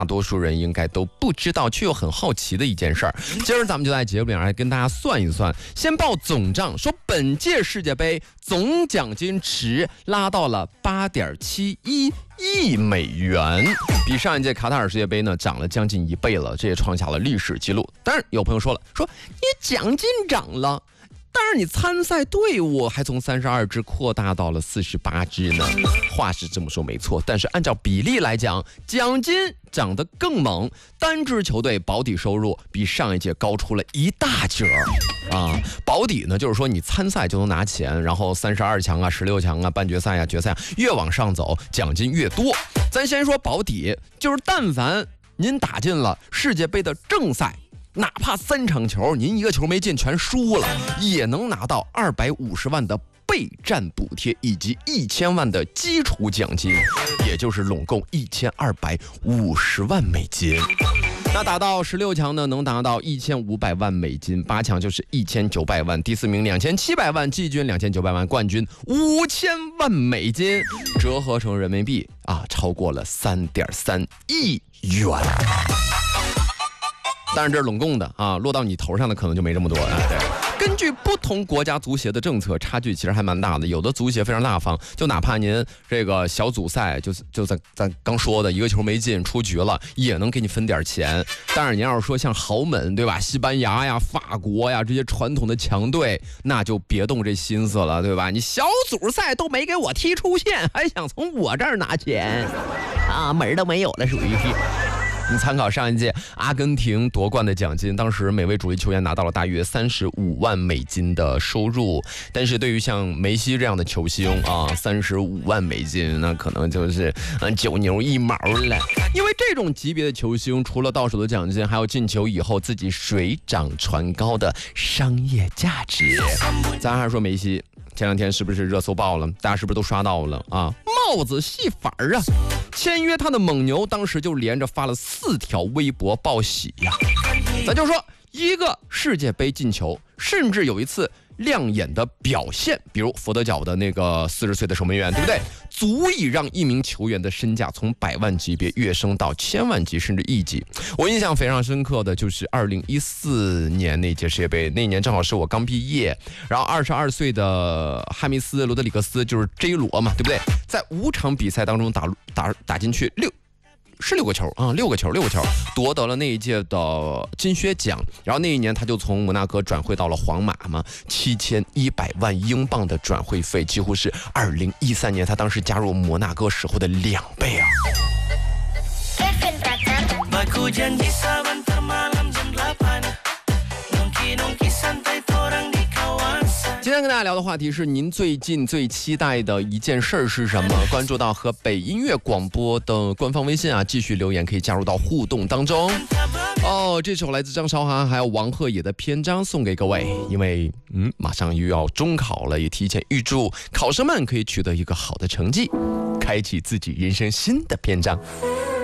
多数人应该都不知道却又很好奇的一件事儿。今儿咱们就在节目里来跟大家算一算，先报总账，说本届世界杯总奖金池拉到了8.71亿美元，比上一届卡塔尔世界杯呢涨了将近1倍了，这也创下了历史记录。当然有朋友说了，说你奖金涨了，但是你参赛队伍还从32支扩大到了48支呢。话是这么说没错，但是按照比例来讲，奖金涨得更猛，单支球队保底收入比上一届高出了1大截啊。保底呢，就是说你参赛就能拿钱，然后32强啊、16强啊、半决赛啊、决赛啊，越往上走，奖金越多。咱先说保底，就是但凡您打进了世界杯的正赛，哪怕3场球您1个球没进全输了，也能拿到250万的备战补贴以及1000万的基础奖金，也就是拢共1250万美金。那打到16强呢，能达到1500万美金，8强就是1900万，第4名2700万，季军2900万，冠军5000万美金，折合成人民币啊，超过了3.3亿元。当然这是拢共的啊，落到你头上的可能就没这么多啊。对，根据不同国家足协的政策，差距其实还蛮大的。有的足协非常大方，就哪怕您这个小组赛就咱刚说的1个球没进出局了，也能给你分点钱。当然您要是说像豪门对吧，西班牙呀、法国呀这些传统的强队，那就别动这心思了对吧？你小组赛都没给我踢出线，还想从我这儿拿钱啊，门都没有了，属于是。你参考上一届阿根廷夺冠的奖金，当时每位主力球员拿到了大约35万美金的收入，但是对于像梅西这样的球星啊，35万美金那可能就是9牛1毛了。因为这种级别的球星，除了到手的奖金，还有进球以后自己水涨船高的商业价值。咱还是说梅西，前2天是不是热搜爆了？大家是不是都刷到了啊？帽子戏法啊！签约他的蒙牛当时就连着发了4条微博报喜呀。咱就说一个世界杯进球，甚至有一次亮眼的表现，比如佛得角的那个40岁的守门员，对不对？足以让一名球员的身价从100万级别跃升到1000万级甚至亿级。我印象非常深刻的就是2014年那届世界杯，那年正好是我刚毕业，然后22岁的哈密斯·罗德里格斯就是 J 罗嘛，对不对？在5场比赛当中打进去6个球啊，6个球，夺得了那一届的金靴奖。然后那一年他就从摩纳哥转会到了皇马嘛，7100万英镑的转会费，几乎是2013年他当时加入摩纳哥时候的2倍啊。今天跟大家聊的话题是您最近最期待的一件事是什么？关注到和北音乐广播的官方微信啊，继续留言可以加入到互动当中。这首来自张韶涵还有王鹤野的篇章送给各位，因为马上又要中考了，也提前预祝考生们可以取得一个好的成绩，开启自己人生新的篇章。